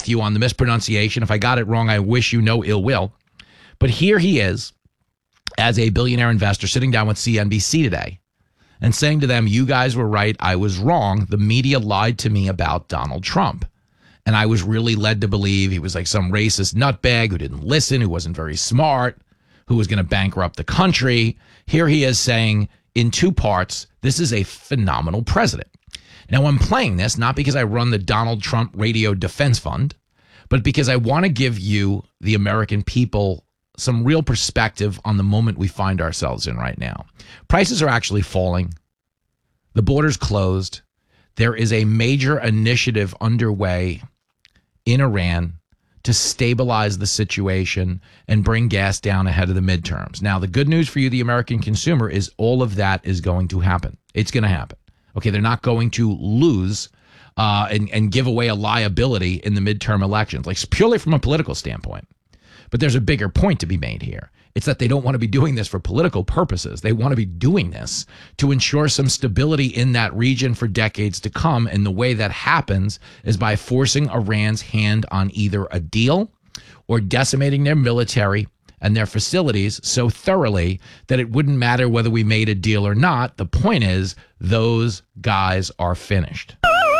with you on the mispronunciation. If I got it wrong, I wish you no ill will. But here he is as a billionaire investor sitting down with CNBC today and saying to them, you guys were right. I was wrong. The media lied to me about Donald Trump. And I was really led to believe he was like some racist nutbag who didn't listen, who wasn't very smart, who was going to bankrupt the country. Here he is saying in two parts, this is a phenomenal president. Now, I'm playing this not because I run the Donald Trump Radio Defense Fund, but because I want to give you, the American people, some real perspective on the moment we find ourselves in right now. Prices are actually falling. The border's closed. There is a major initiative underway in Iran to stabilize the situation and bring gas down ahead of the midterms. Now, the good news for you, the American consumer, is all of that is going to happen. It's going to happen. Okay, they're not going to lose and give away a liability in the midterm elections, like purely from a political standpoint. But there's a bigger point to be made here. It's that they don't want to be doing this for political purposes. They want to be doing this to ensure some stability in that region for decades to come. And the way that happens is by forcing Iran's hand on either a deal or decimating their military and their facilities so thoroughly that it wouldn't matter whether we made a deal or not. The point is, those guys are finished.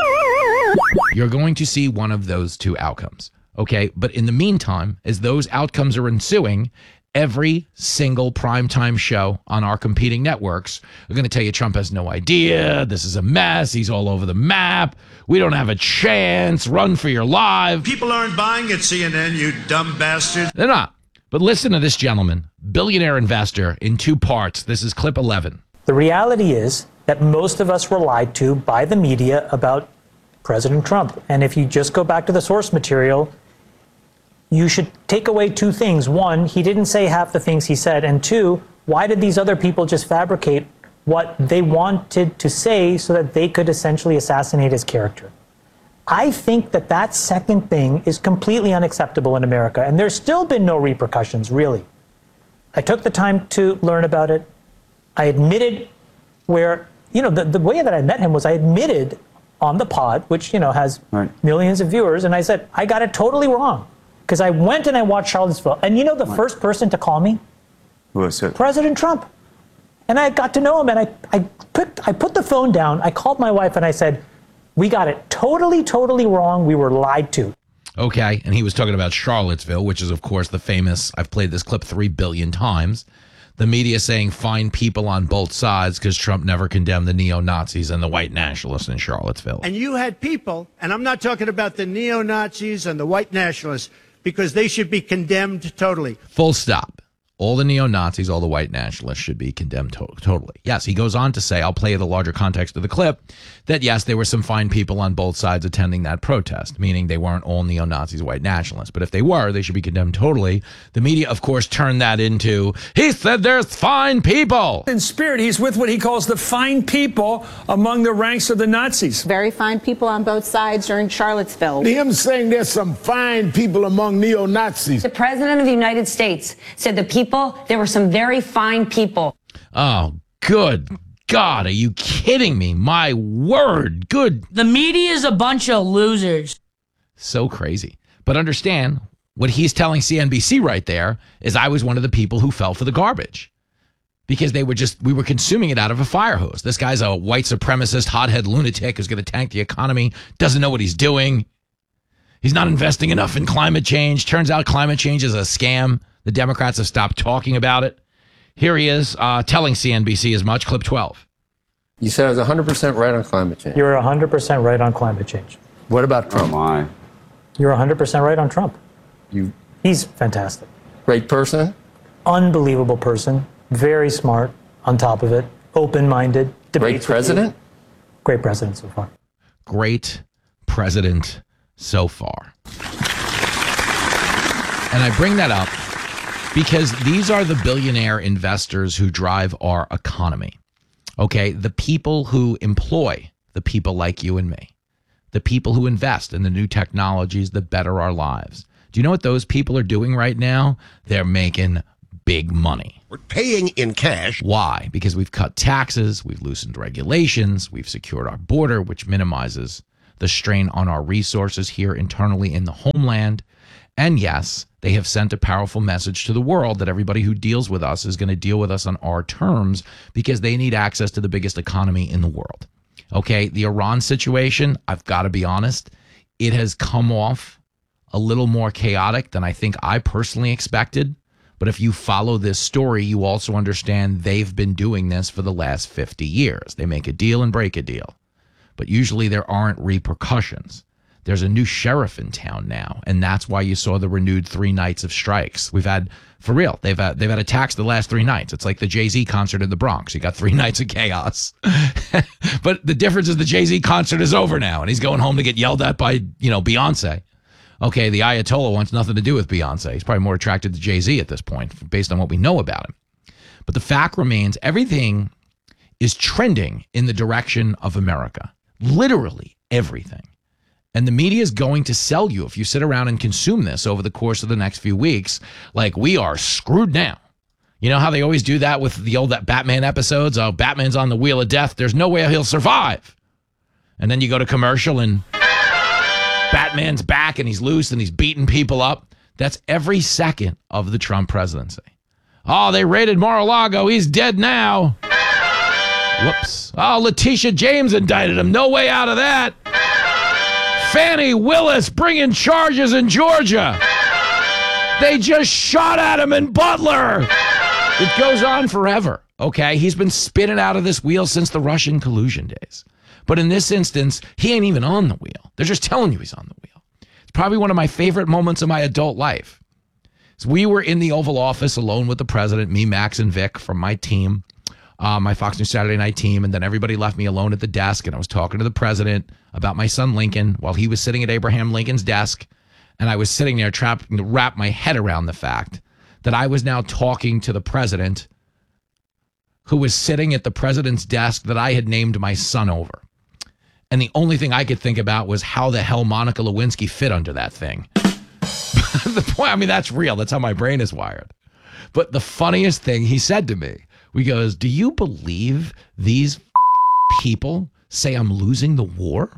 You're going to see one of those two outcomes. Okay, but in the meantime, as those outcomes are ensuing, every single primetime show on our competing networks are going to tell you Trump has no idea. This is a mess. He's all over the map. We don't have a chance. Run for your life. People aren't buying at CNN, you dumb bastards. They're not. But listen to this gentleman, billionaire investor, in two parts. This is clip 11. The reality is that most of us were lied to by the media about President Trump. And if you just go back to the source material, you should take away two things. One, he didn't say half the things he said. And two, why did these other people just fabricate what they wanted to say so that they could essentially assassinate his character? I think that that second thing is completely unacceptable in America. And there's still been no repercussions, really. I took the time to learn about it. I admitted where, the way that I met him was I admitted on the pod, which, has millions of viewers. And I said, I got it totally wrong. Because I went and I watched Charlottesville. And the first person to call me? Who was it? President Trump. And I got to know him, and I put the phone down. I called my wife, and I said, we got it totally, totally wrong. We were lied to. Okay, and he was talking about Charlottesville, which is, of course, the famous, I've played this clip 3 billion times, the media saying find people on both sides because Trump never condemned the neo-Nazis and the white nationalists in Charlottesville. And you had people, and I'm not talking about the neo-Nazis and the white nationalists, because they should be condemned totally. Full stop. All the neo-Nazis, all the white nationalists should be condemned totally. Yes, he goes on to say, I'll play the larger context of the clip, that yes, there were some fine people on both sides attending that protest, meaning they weren't all neo-Nazis, white nationalists. But if they were, they should be condemned totally. The media, of course, turned that into, he said there's fine people. In spirit, he's with what he calls the fine people among the ranks of the Nazis. Very fine people on both sides during Charlottesville. Him saying there's some fine people among neo-Nazis. The president of the United States said there were some very fine people. Oh, good God, are you kidding me? My word, good. The media is a bunch of losers. So crazy. But understand, what he's telling CNBC right there is I was one of the people who fell for the garbage. Because we were consuming it out of a fire hose. This guy's a white supremacist, hothead lunatic who's going to tank the economy, doesn't know what he's doing. He's not investing enough in climate change. Turns out climate change is a scam. The Democrats have stopped talking about it. Here he is telling CNBC as much. Clip 12. You said I was 100% right on climate change. You're 100% right on climate change. What about Trump? Oh, my. You're 100% right on Trump. He's fantastic. Great person? Unbelievable person. Very smart, on top of it. Open-minded. Great president? Great president so far. Great president so far. And I bring that up because these are the billionaire investors who drive our economy. Okay, the people who employ the people like you and me, the people who invest in the new technologies that better our lives. Do you know what those people are doing right now? They're making big money. We're paying in cash. Why? Because we've cut taxes, we've loosened regulations, we've secured our border, which minimizes the strain on our resources here internally in the homeland. And yes, they have sent a powerful message to the world that everybody who deals with us is going to deal with us on our terms because they need access to the biggest economy in the world. Okay, the Iran situation, I've got to be honest, it has come off a little more chaotic than I think I personally expected. But if you follow this story, you also understand they've been doing this for the last 50 years. They make a deal and break a deal. But usually there aren't repercussions. There's a new sheriff in town now, and that's why you saw the renewed 3 nights of strikes. We've had, for real, they've had attacks the last 3 nights. It's like the Jay-Z concert in the Bronx. You got 3 nights of chaos. But the difference is the Jay-Z concert is over now, and he's going home to get yelled at by, Beyonce. Okay, the Ayatollah wants nothing to do with Beyonce. He's probably more attracted to Jay-Z at this point, based on what we know about him. But the fact remains, everything is trending in the direction of America. Literally everything. And the media is going to sell you, if you sit around and consume this over the course of the next few weeks, like we are screwed now. You know how they always do that with the old Batman episodes? Oh, Batman's on the wheel of death. There's no way he'll survive. And then you go to commercial and Batman's back and he's loose and he's beating people up. That's every second of the Trump presidency. Oh, they raided Mar-a-Lago. He's dead now. Whoops. Oh, Letitia James indicted him. No way out of that. Fannie Willis bringing charges in Georgia. They just shot at him in Butler. It goes on forever, okay? He's been spinning out of this wheel since the Russian collusion days. But in this instance, he ain't even on the wheel. They're just telling you he's on the wheel. It's probably one of my favorite moments of my adult life. So we were in the Oval Office alone with the president, me, Max, and Vic from my team, my Fox News Saturday Night team, and then everybody left me alone at the desk, and I was talking to the president about my son Lincoln while he was sitting at Abraham Lincoln's desk, and I was sitting there trying to wrap my head around the fact that I was now talking to the president who was sitting at the president's desk that I had named my son over. And the only thing I could think about was how the hell Monica Lewinsky fit under that thing. The point, I mean, that's real. That's how my brain is wired. But the funniest thing he said to me, he goes, do you believe these people say I'm losing the war?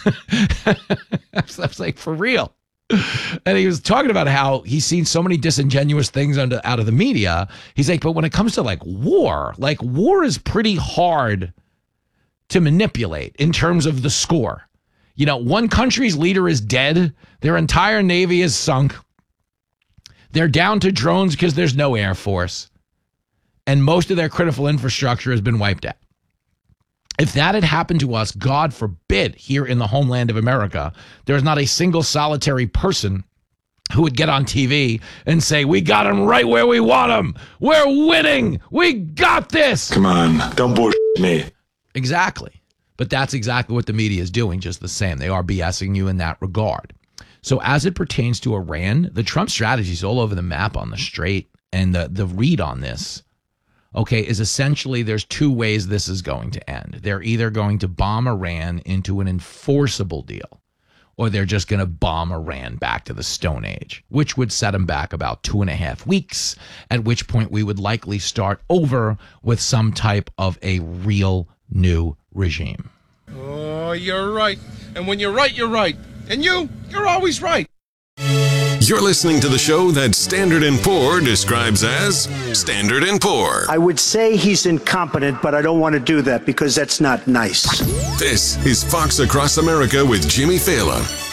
I was like, for real. And he was talking about how he's seen so many disingenuous things out of the media. He's like, but when it comes to like war is pretty hard to manipulate in terms of the score. You know, one country's leader is dead. Their entire navy is sunk. They're down to drones because there's no air force. And most of their critical infrastructure has been wiped out. If that had happened to us, God forbid, here in the homeland of America, there's not a single solitary person who would get on TV and say, we got him right where we want him. We're winning. We got this. Come on, don't bullshit me. Exactly. But that's exactly what the media is doing, just the same. They are BSing you in that regard. So as it pertains to Iran, the Trump strategy is all over the map on the straight. And the read on this, okay, is essentially there's 2 ways this is going to end. They're either going to bomb Iran into an enforceable deal, or they're just going to bomb Iran back to the Stone Age, which would set them back about 2.5 weeks, at which point we would likely start over with some type of a real new regime. Oh, you're right. And when you're right, you're right. And you're always right. You're listening to the show that Standard & Poor describes as Standard & Poor. I would say he's incompetent, but I don't want to do that because that's not nice. This is Fox Across America with Jimmy Fallon.